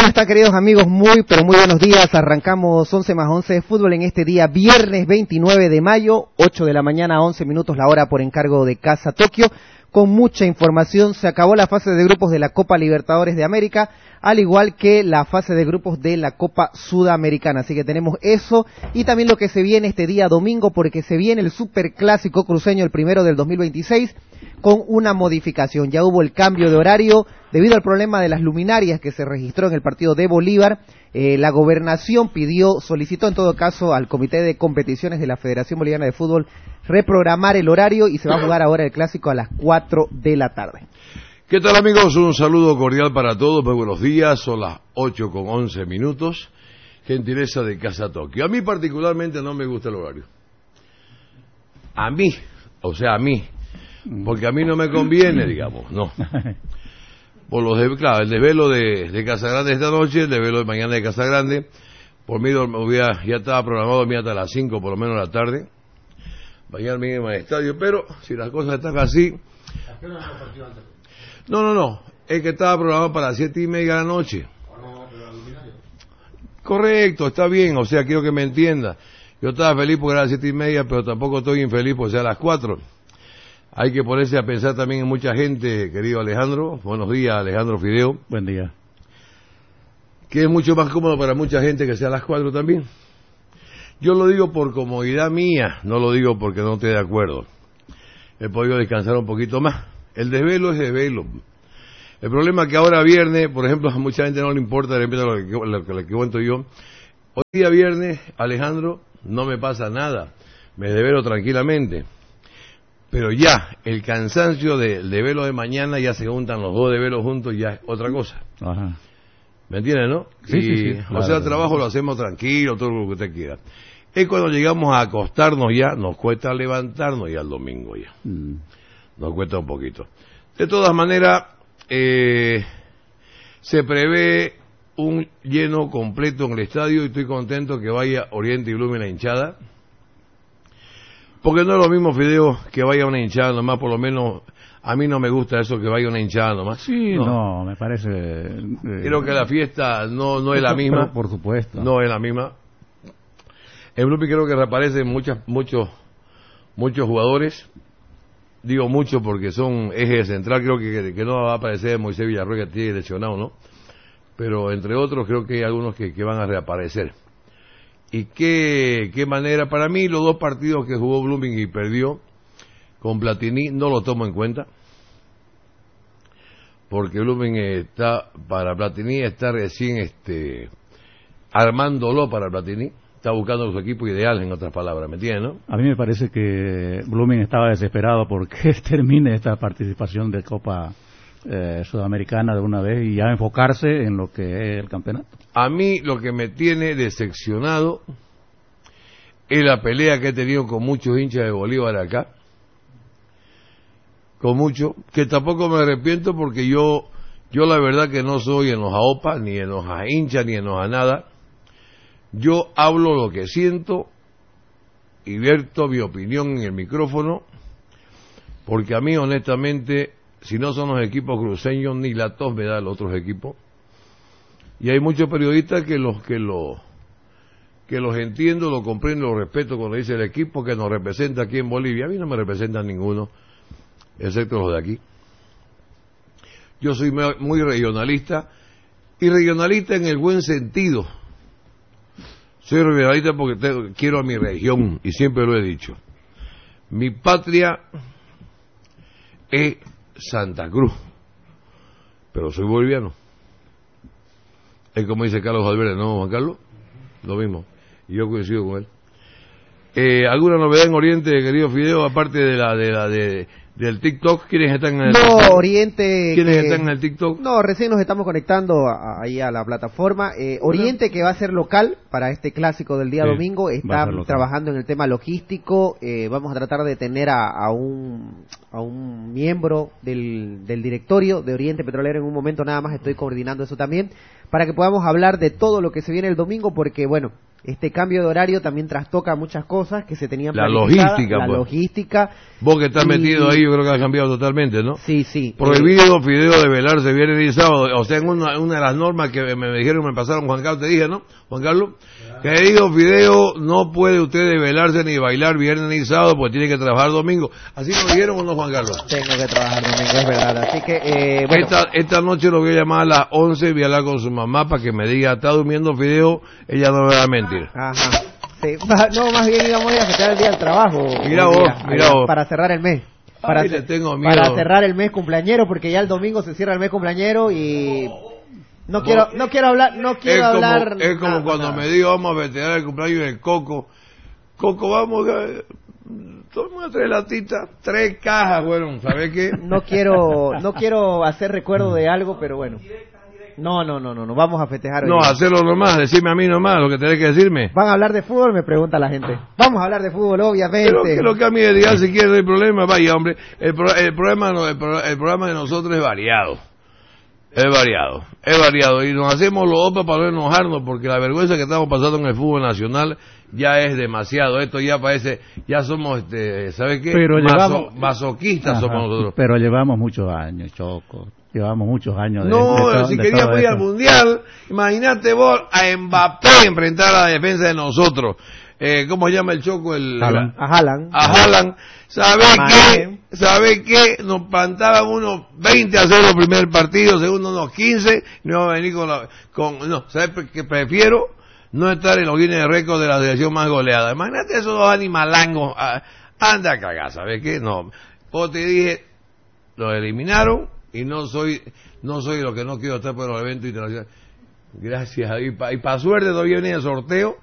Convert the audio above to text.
¿Cómo están, queridos amigos? Muy, pero muy buenos días. Arrancamos 11 más 11 de fútbol en este día, viernes 29 de mayo, 8 de la mañana, 11 minutos la hora por encargo de Casa Tokio. Con mucha información, se acabó la fase de grupos de la Copa Libertadores de América, al igual que la fase de grupos de la Copa Sudamericana. Así que tenemos eso y también lo que se viene este día domingo, porque se viene el Superclásico cruceño, el primero del 2026, con una modificación. Ya hubo el cambio de horario debido al problema de las luminarias que se registró en el partido de Bolívar. La gobernación solicitó en todo caso al Comité de Competiciones de la Federación Boliviana de Fútbol reprogramar el horario y se va a jugar ahora el clásico a las 4 de la tarde. ¿Qué tal, amigos? Un saludo cordial para todos, muy buenos días, son las 8:11. Gentileza de Casa Tokio. A mí particularmente no me gusta el horario. A mí, porque a mí no me conviene, digamos, no. Por claro, el desvelo de Casagrande esta noche, el desvelo de mañana de Casagrande, por mí ya estaba programado dormir hasta las 5 por lo menos de la tarde, bañarme en el estadio, pero si las cosas están así... No, es que estaba programado para las 7:30 de la noche. Correcto, está bien, o sea, quiero que me entienda. Yo estaba feliz porque era las 7:30, pero tampoco estoy infeliz porque sea a las 4. Hay que ponerse a pensar también en mucha gente, querido Alejandro. Buenos días, Alejandro Fideo. Buen día. Que es mucho más cómodo para mucha gente que sea a las 4 también. Yo lo digo por comodidad mía, no lo digo porque no esté de acuerdo. He podido descansar un poquito más. El desvelo es desvelo. El problema es que ahora viernes, por ejemplo, a mucha gente no le importa, de repente lo que cuento yo. Hoy día viernes, Alejandro, no me pasa nada. Me desvelo tranquilamente. Pero ya, el cansancio del desvelo de mañana, ya se juntan los dos desvelos juntos, ya es otra cosa. Ajá. ¿Me entiende, no? Sí, claro. O sea, el trabajo lo hacemos tranquilo, todo lo que usted quiera. Es cuando llegamos a acostarnos ya, nos cuesta levantarnos ya el domingo ya. Nos cuesta un poquito. De todas maneras, se prevé un lleno completo en el estadio y estoy contento que vaya Oriente y Blooming a la hinchada. Porque no es lo mismo, Fideo, que vaya una hinchada nomás, por lo menos a mí no me gusta eso que vaya una hinchada nomás. Sí, no me parece... Creo que la fiesta no es la misma. Por supuesto. No es la misma. En Blooming creo que reaparecen muchos jugadores. Digo muchos porque son eje central, creo que no va a aparecer Moisés Villarroel, que tiene lesionado, ¿no? Pero entre otros creo que hay algunos que van a reaparecer. Y qué manera, para mí los dos partidos que jugó Blooming y perdió con Platini no lo tomo en cuenta, porque Blooming para Platini está recién armándolo para Platini, está buscando su equipo ideal, en otras palabras, ¿me entiendes, no? A mí me parece que Blooming estaba desesperado porque termine esta participación de Copa Sudamericana de una vez y ya enfocarse en lo que es el campeonato. A mí lo que me tiene decepcionado es la pelea que he tenido con muchos hinchas de Bolívar acá, con muchos, que tampoco me arrepiento porque yo la verdad que no soy en los AOPA, ni en los hinchas, ni en los nada. Yo hablo lo que siento y vierto mi opinión en el micrófono, porque a mí honestamente, si no son los equipos cruceños, ni la tos me da los otros equipos. Y hay muchos periodistas que los entiendo, los comprendo, los respeto cuando dice el equipo que nos representa aquí en Bolivia. A mí no me representan ninguno, excepto los de aquí. Yo soy muy regionalista, y regionalista en el buen sentido. Soy regionalista porque quiero a mi región, y siempre lo he dicho. Mi patria es Santa Cruz, pero soy boliviano. Es como dice Carlos Valverde, ¿no, Juan Carlos? Lo mismo, y yo coincido con él. ¿Alguna novedad en Oriente, querido Fideo, aparte del TikTok? ¿Quiénes están en el TikTok? Oriente... ¿Quiénes están en el TikTok? No, recién nos estamos conectando ahí a la plataforma. Oriente, que va a ser local para este clásico del día domingo, está trabajando en el tema logístico. Vamos a tratar de tener a un miembro del directorio de Oriente Petrolero en un momento, nada más estoy coordinando eso también, para que podamos hablar de todo lo que se viene el domingo, porque bueno, este cambio de horario también trastoca muchas cosas que se tenían La planificadas, logística, la pues. logística. Vos que estás metido ahí, yo creo que ha cambiado totalmente, ¿no? Sí, sí. Prohibido Fideo de velarse viernes y sábado. O sea, en una de las normas que me dijeron, me pasaron, Juan Carlos, te dije, ¿no? Juan Carlos, querido Fideo, no puede usted desvelarse ni bailar viernes ni sábado, porque tiene que trabajar domingo. ¿Así nos dijeron o no, Juan Carlos? Tengo que trabajar domingo, es verdad. Así que, bueno. Esta noche lo voy a llamar a las 11, voy a hablar con su mamá para que me diga, ¿está durmiendo Fideo? Ella no me va a mentir. Ajá. Sí. No, más bien íbamos a ir a festejar el día del trabajo. Mira vos. Para cerrar el mes. Ay, le tengo miedo. Para cerrar el mes cumpleañero, porque ya el domingo se cierra el mes cumpleañero y no quiero hablar. Es como cuando me digo, vamos a festejar el cumpleaños del Coco. Coco, vamos toma 3 latitas, 3 cajas, bueno, ¿sabes qué? No quiero hacer recuerdo de algo, pero bueno. No, vamos a festejar hoy. No, hacerlo nomás, decirme a mí nomás lo que tenés que decirme. ¿Van a hablar de fútbol? Me pregunta la gente. Vamos a hablar de fútbol, obviamente. Pero que lo que a mí me digan si quiere no hay problema, vaya hombre, el programa de nosotros es variado. Es variado y nos hacemos los otros para no enojarnos porque la vergüenza que estamos pasando en el fútbol nacional ya es demasiado. Esto ya parece, ya somos, ¿sabe qué? Pero masoquistas somos nosotros. Pero llevamos muchos años, Choco. Llevamos muchos años si queríamos ir al Mundial, imagínate vos a Mbappé enfrentar a la defensa de nosotros. ¿Cómo se llama el Choco? A Haaland. A Haaland. ¿Sabe qué? Nos plantaban unos 20-0 el primer partido, segundo unos 15, y no va a venir no, ¿sabes qué prefiero? No estar en los Guinness de récord de la selección más goleada. Imagínate esos dos animalangos, anda a cagar, ¿sabes qué? No. O te dije, lo eliminaron, y no soy lo que no quiero estar por los eventos internacionales. Gracias, y para suerte todavía viene el sorteo